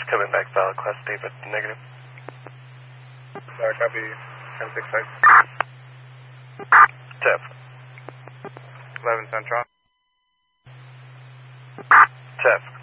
coming back valid, Class David, negative. Copy, 1065. TEF. 11 Central. TEF.